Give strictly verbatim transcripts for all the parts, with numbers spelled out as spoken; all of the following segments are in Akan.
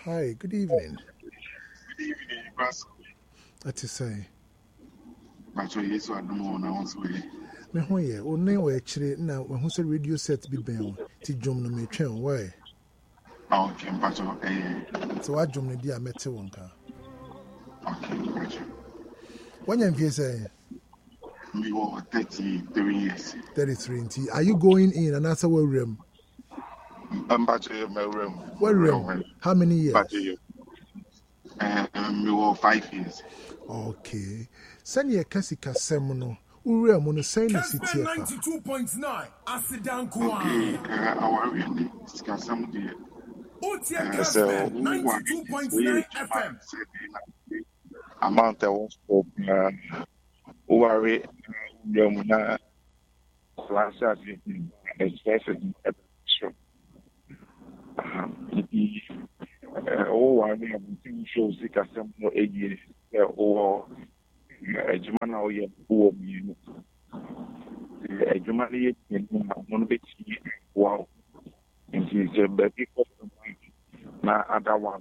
Hi, good evening. Good evening, Pastor. What you say? But you so I don't know now once we. Me ho ye, o ne we chire na we ho se radio set bi ben ti dwom no me twen why. Ah, okay, but eh. So what dwom no di a mete won ka. Okay, but you. When you feel say We were thirty-three years. thirty-three nti, are you going in and answer where room? I'm back to my room. Where room? How many years? Back to you. Um, we were five years. Okay. Send ye kasika sem no. Ure mo no say no city fa. ninety-two point nine Asidan Okay, uh, our really discuss some the uh, so ninety-two point nine F M. Amount of was for uh, worry room na last at especially episode. Uh, oh, I mean, I'm shows the custom no eight years or a na oye wo mi no e adwuma le ye no no be ti wow nti je be bi ko na other one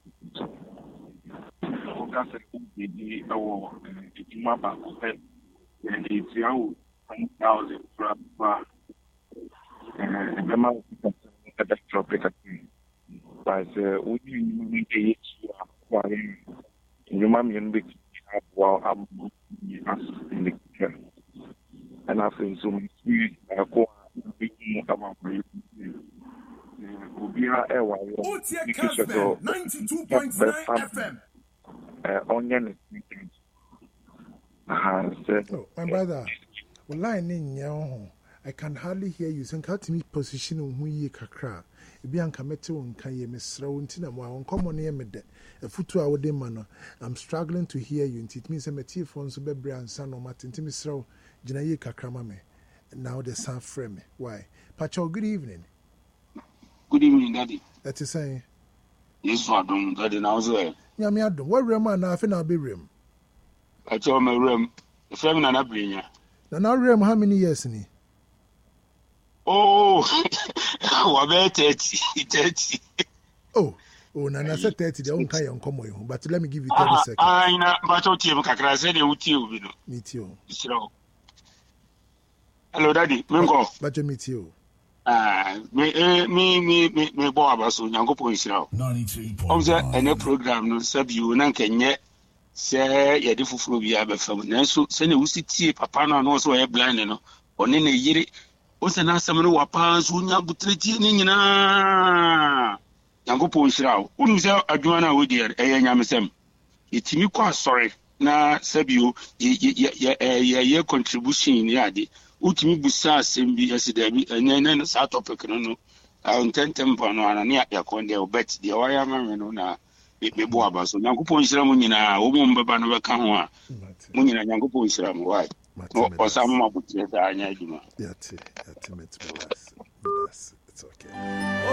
o ka se ku bi di awo adwuma ba ko pe e ti awo one thousand for ba e be ma ko ka da tropic but we need to eat wa adwuma mi no be well, I'm in the care. And I think so much. I go about ninety-two point nine F M. Onion Oh, my brother, well, line in your I can hardly hear you. Send out to me position on who ye kakra. Bianca Meto and Kaye Miss Rauntina, one common near me. A foot to our demon. I'm struggling to hear you. It means a material phone so baby and son or Martin Timis Row, Janaye Kakramame. And now the sun frame. Why? Pacho, good evening. Good evening, Daddy. That is saying, Yes, I don't, Daddy, now, sir. Yammy, I don't. What room and I think I'll be room. I told my room, the family and I bring you. Now, room, how many years in it? Oh, what thirty? thirty. Oh, oh, Nana said thirty, they won't carry on common, but let me give you thirty seconds. I know, but what you Kakra said, you would you know. Meet you. Hello, Daddy, Mingo. But you meet you. Ah, me, me, me, me, me, Bob, so Yango Poisro. ninety-three point nine. And a program, no sub you, and can yet say, yeah, the full be able from so send a city, Papa, and also a blind, you know, on any year. What's an answer? No, Papa, soon you put three in na. Yango Poisro. Wouldn't say a Joanna with dear, a Yamisem. It's me quite sorry. Na Sabio, ye contribution in Yadi. Utimi busa sembi yesterday and then South Africa no I intend tempo no ana ne yakonde obet de waya ma no na be bo aba so nyankopon hira mu nyina wo mo mbaba no beka ho a mu nyina nyankopon hira mu why o sam ma butie da anya adwuma yeah it's okay.